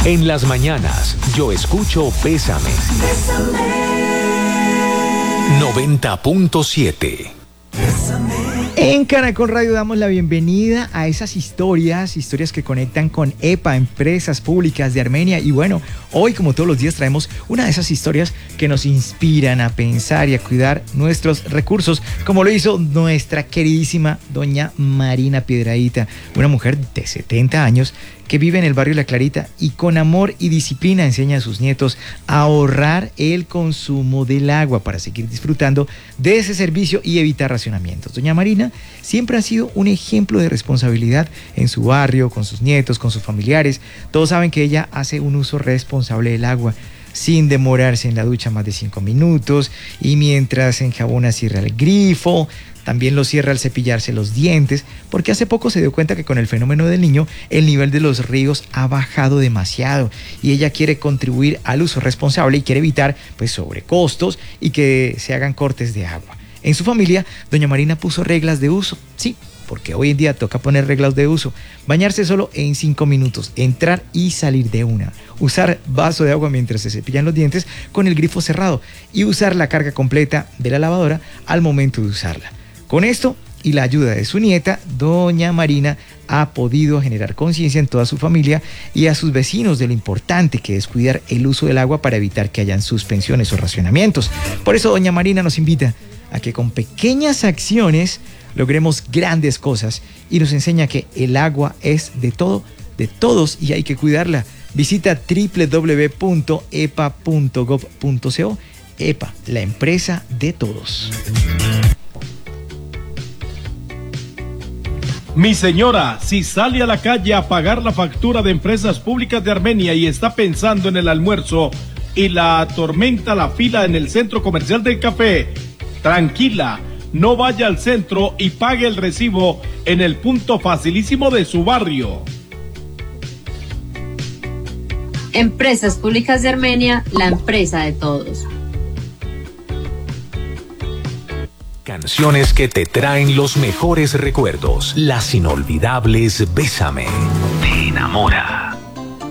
En las mañanas, yo escucho Bésame. 90.7. En Caracol Radio damos la bienvenida a esas historias que conectan con EPA, Empresas Públicas de Armenia. Y bueno, hoy como todos los días traemos una de esas historias que nos inspiran a pensar y a cuidar nuestros recursos, como lo hizo nuestra queridísima doña Marina Piedradita, una mujer de 70 años que vive en el barrio La Clarita y con amor y disciplina enseña a sus nietos a ahorrar el consumo del agua para seguir disfrutando de ese servicio y evitar racionamientos. Doña Marina siempre ha sido un ejemplo de responsabilidad en su barrio, con sus nietos, con sus familiares. Todos saben que ella hace un uso responsable del agua, sin demorarse en la ducha más de 5 minutos y mientras enjabona cierra el grifo. También lo cierra al cepillarse los dientes, porque hace poco se dio cuenta que con el fenómeno del Niño, el nivel de los ríos ha bajado demasiado y ella quiere contribuir al uso responsable y quiere evitar sobrecostos y que se hagan cortes de agua. En su familia, doña Marina puso reglas de uso, sí, porque hoy en día toca poner reglas de uso. Bañarse solo en 5 minutos, entrar y salir de una. Usar vaso de agua mientras se cepillan los dientes con el grifo cerrado y usar la carga completa de la lavadora al momento de usarla. Con esto y la ayuda de su nieta, doña Marina ha podido generar conciencia en toda su familia y a sus vecinos de lo importante que es cuidar el uso del agua para evitar que hayan suspensiones o racionamientos. Por eso doña Marina nos invita a que con pequeñas acciones logremos grandes cosas y nos enseña que el agua es de todo, de todos y hay que cuidarla. Visita www.epa.gov.co. EPA, la empresa de todos. Mi señora, si sale a la calle a pagar la factura de Empresas Públicas de Armenia y está pensando en el almuerzo y la atormenta la fila en el centro comercial del café, tranquila, no vaya al centro y pague el recibo en el punto facilísimo de su barrio. Empresas Públicas de Armenia, la empresa de todos. Canciones que te traen los mejores recuerdos, las inolvidables Bésame. Te enamora.